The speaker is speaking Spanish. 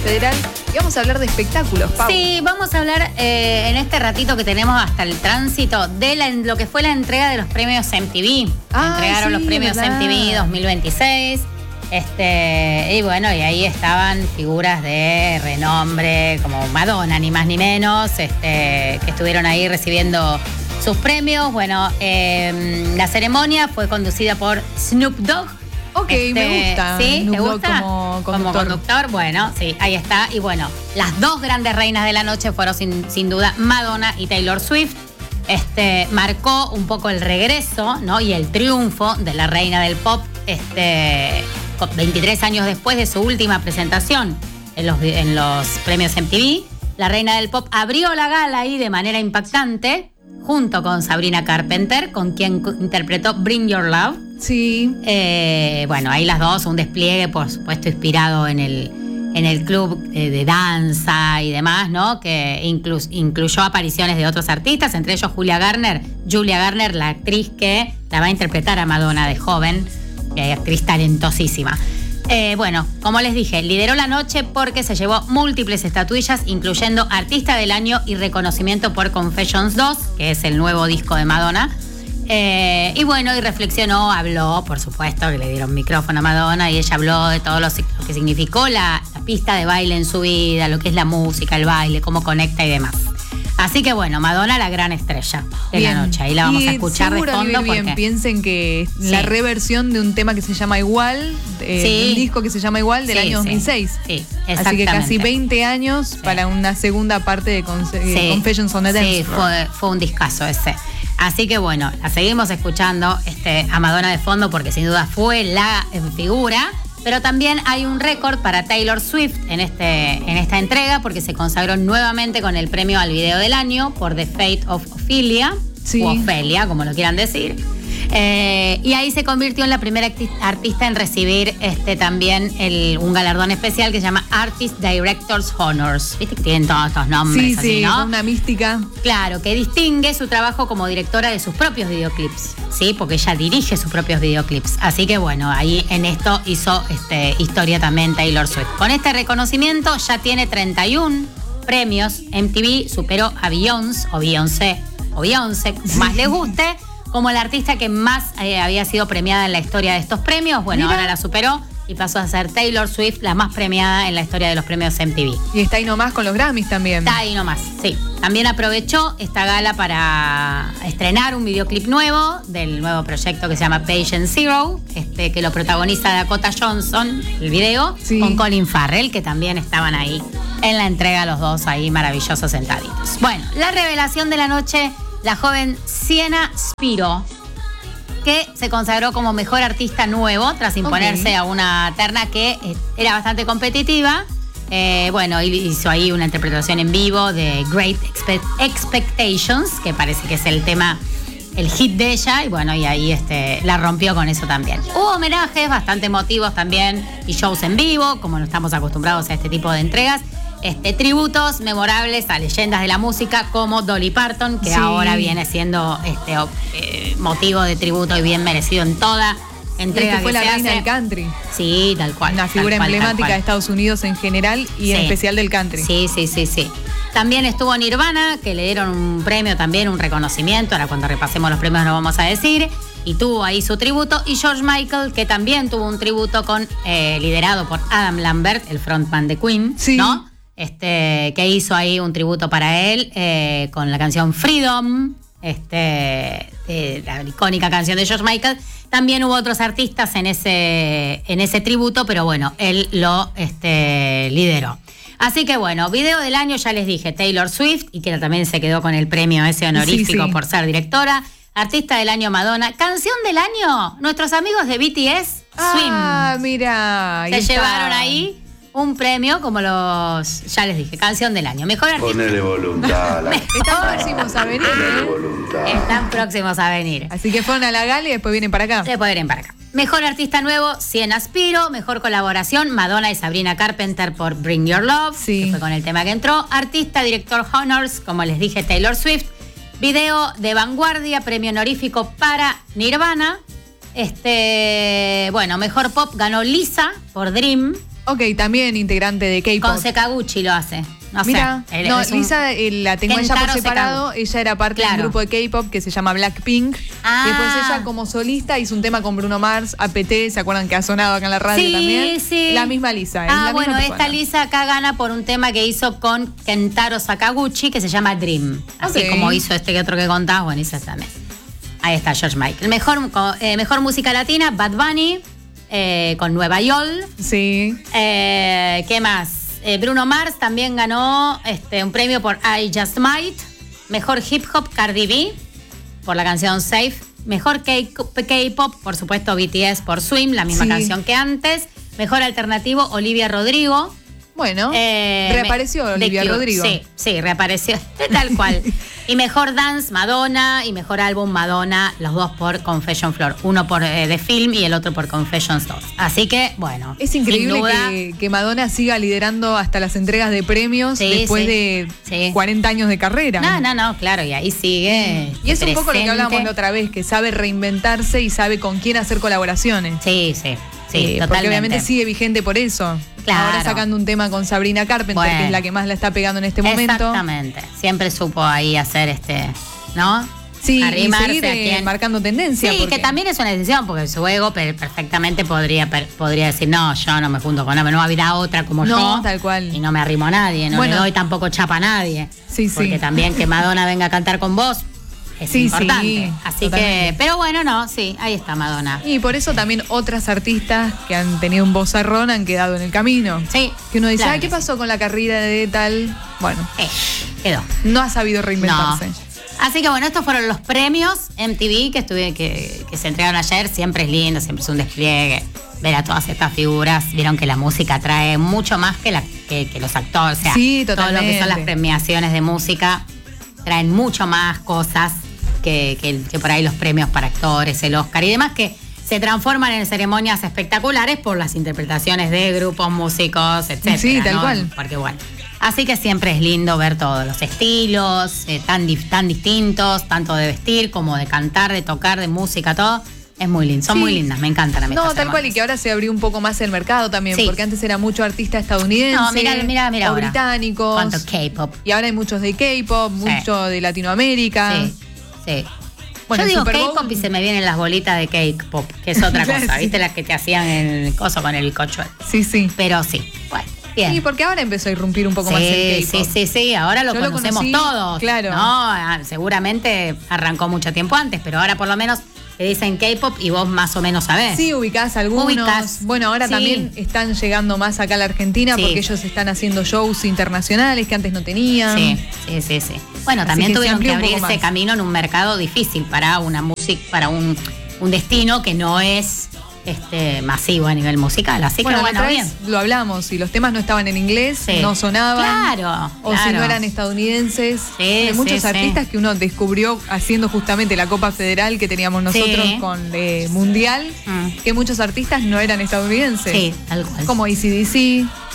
Federal y vamos a hablar de espectáculos, Pau. Sí, vamos a hablar en este ratito que tenemos hasta el tránsito de lo que fue la entrega de los premios MTV. Entregaron los premios MTV 2026. Y bueno, y ahí estaban figuras de renombre como Madonna, ni más ni menos, que estuvieron ahí recibiendo sus premios. Bueno, la ceremonia fue conducida por Snoop Dogg. Ok, me gusta. ¿Sí? ¿Te gusta? Como conductor, bueno, sí, ahí está. Y bueno, las dos grandes reinas de la noche fueron sin duda Madonna y Taylor Swift. Marcó un poco el regreso, ¿no? Y el triunfo de la reina del pop, 23 años después de su última presentación en los premios MTV. La reina del pop abrió la gala ahí de manera impactante, junto con Sabrina Carpenter, con quien interpretó Bring Your Love. Sí. Bueno, ahí las dos, un despliegue, por supuesto, inspirado en el club de danza y demás, ¿no? Que incluyó apariciones de otros artistas, entre ellos Julia Garner, la actriz que la va a interpretar a Madonna de joven, actriz talentosísima. Bueno, como les dije, lideró la noche porque se llevó múltiples estatuillas, incluyendo Artista del Año y reconocimiento por Confessions 2, que es el nuevo disco de Madonna. Y bueno, y reflexionó, habló, por supuesto, que le dieron micrófono a Madonna y ella habló de todo lo que significó la pista de baile en su vida, lo que es la música, el baile, cómo conecta y demás. Así que bueno, Madonna, la gran estrella de la noche. Ahí la vamos a escuchar de fondo. Bien, piensen que la reversión de un tema que se llama igual, de un disco que se llama igual del año 2006. Sí, así que casi 20 años para una segunda parte de Confessions on a Dance Floor. Fue un discazo ese. Así que bueno, la seguimos escuchando a Madonna de fondo porque sin duda fue la figura. Pero también hay un récord para Taylor Swift en esta entrega porque se consagró nuevamente con el premio al video del año por The Fate of Ophelia, o Ofelia, como lo quieran decir. Y ahí se convirtió en la primera artista en recibir un galardón especial que se llama Artist Director's Honors. Viste que tienen todos estos nombres así, ¿no? Sí, una mística. Claro, que distingue su trabajo como directora de sus propios videoclips, ¿sí? Porque ella dirige sus propios videoclips. Así que bueno, ahí en esto hizo historia también Taylor Swift. Con este reconocimiento ya tiene 31 premios MTV, superó a Beyoncé, como más le guste, como la artista que más había sido premiada en la historia de estos premios. Bueno, ahora la superó y pasó a ser Taylor Swift la más premiada en la historia de los premios MTV. Y está ahí nomás con los Grammys también. Está ahí nomás, sí. También aprovechó esta gala para estrenar un videoclip nuevo del nuevo proyecto que se llama Patient Zero, que lo protagoniza Dakota Johnson, el video, con Colin Farrell, que también estaban ahí en la entrega los dos ahí maravillosos sentaditos. Bueno, la revelación de la noche, la joven Sienna Spiro, que se consagró como mejor artista nuevo tras imponerse a una terna que era bastante competitiva. Bueno, hizo ahí una interpretación en vivo de Great Expectations, que parece que es el hit de ella, y bueno, y ahí la rompió con eso también. Hubo homenajes bastante emotivos también y shows en vivo, como no estamos acostumbrados a este tipo de entregas. Tributos memorables a leyendas de la música como Dolly Parton, que ahora viene siendo motivo de tributo y bien merecido en toda entrega que fue la se reina hace. del country. Sí, tal cual. Una figura emblemática de Estados Unidos en general y en especial del country. Sí. También estuvo Nirvana, que le dieron un premio también, un reconocimiento. Ahora cuando repasemos los premios lo vamos a decir. Y tuvo ahí su tributo. Y George Michael, que también tuvo un tributo liderado por Adam Lambert, el frontman de Queen, ¿no? Que hizo ahí un tributo para él con la canción Freedom, la icónica canción de George Michael. También hubo otros artistas en ese tributo, pero bueno, él lo lideró. Así que bueno, video del año, ya les dije, Taylor Swift, y que también se quedó con el premio ese honorífico por ser directora. Artista del año, Madonna. Canción del año, nuestros amigos de BTS, Swim. Ah, mira. Se llevaron ahí un premio como ya les dije, canción del año. Mejor artista. Ponele voluntad. Están próximos a venir. Están próximos a venir. Así que fueron a la gala y después vienen para acá. Mejor artista nuevo, Sienna Spiro. Mejor colaboración, Madonna y Sabrina Carpenter por Bring Your Love, que fue con el tema que entró. Artista, director honors, como les dije, Taylor Swift. Video de vanguardia, premio honorífico para Nirvana. Bueno, mejor pop ganó Lisa por Dream. Ok, también integrante de K-pop. Con Sakaguchi lo hace. No Mira, sé. Lisa la tengo ella por separado. Ella era parte de un grupo de K-pop que se llama Blackpink. Ah. Después ella como solista hizo un tema con Bruno Mars, APT, ¿se acuerdan que ha sonado acá en la radio también? Sí. La misma Lisa. Esta Lisa acá gana por un tema que hizo con Kentaro Sakaguchi que se llama Dream. Así como hizo este que otro que contás, bueno, hizo también. Ahí está George Michael. Mejor música latina, Bad Bunny, con Nueva York. Sí. ¿Qué más? Bruno Mars también ganó un premio por I Just Might. Mejor hip hop, Cardi B, por la canción Safe. Mejor K-pop, por supuesto, BTS por Swim, la misma canción que antes. Mejor alternativo, Olivia Rodrigo. Bueno, reapareció Olivia Rodrigo. Sí, reapareció, tal cual. Y mejor dance, Madonna, y mejor álbum, Madonna, los dos por Confession Floor. Uno por The Film y el otro por Confessions 2. Así que, bueno. Es increíble que Madonna siga liderando hasta las entregas de premios después de 40 años de carrera. No, claro, y ahí sigue. Y es un poco lo que hablábamos la otra vez, que sabe reinventarse y sabe con quién hacer colaboraciones. Sí, totalmente. Porque obviamente sigue vigente por eso. Claro. Ahora sacando un tema con Sabrina Carpenter, que es la que más la está pegando en este momento. Exactamente. Siempre supo ahí hacer ¿no? Sí, arrimarse y seguir marcando tendencia. Sí, porque que también es una decisión, porque su ego perfectamente podría decir, no, yo no me junto con nadie, no habrá otra como yo. No, tal cual. Y no me arrimo a nadie, no le doy tampoco chapa a nadie. Sí. Porque también que Madonna venga a cantar con vos es importante. Sí, así totalmente. Que, pero bueno, ahí está Madonna. Y por eso también otras artistas que han tenido un vozarrón han quedado en el camino. Sí. Que uno dice, ¿qué pasó con la carrera de tal? Bueno, quedó. No ha sabido reinventarse. No. Así que bueno, estos fueron los premios MTV que se entregaron ayer. Siempre es lindo, siempre es un despliegue ver a todas estas figuras. Vieron que la música trae mucho más que los actores. O sea, todo lo que son las premiaciones de música traen mucho más cosas que por ahí los premios para actores, el Oscar y demás, que se transforman en ceremonias espectaculares por las interpretaciones de grupos, músicos, etcétera. Sí, tal cual. Porque bueno. Así que siempre es lindo ver todos los estilos, tan distintos, tanto de vestir como de cantar, de tocar, de música, todo. Es muy lindo, son muy lindas, me encantan a mí. No, tal cual, y que ahora se abrió un poco más el mercado también, porque antes era mucho artista estadounidense, mira o ahora. Británicos. Cuánto K-pop. Y ahora hay muchos de K-pop, mucho de Latinoamérica. Sí. Bueno, yo digo K-pop y se me vienen las bolitas de K-pop, que es otra cosa, ¿viste? Las que te hacían en el coso con el bizcocho. Sí. Pero sí, bueno. Bien. Sí, porque ahora empezó a irrumpir un poco más el K-pop. Sí, ahora lo conocemos todos. Claro. No, seguramente arrancó mucho tiempo antes, pero ahora por lo menos te dicen K-pop y vos más o menos sabés. Sí, ubicás algunos. Bueno, ahora también están llegando más acá a la Argentina porque ellos están haciendo shows internacionales que antes no tenían. Sí. Bueno, también tuvieron que abrir ese camino en un mercado difícil para una música, para un destino que no es masivo a nivel musical. Así que bueno, bien. Lo hablamos, si los temas no estaban en inglés, no sonaban. Claro. Si no eran estadounidenses. Hay muchos artistas que uno descubrió haciendo justamente la Copa Federal que teníamos nosotros con Mundial, que muchos artistas no eran estadounidenses. Sí, tal cual. Como AC/DC.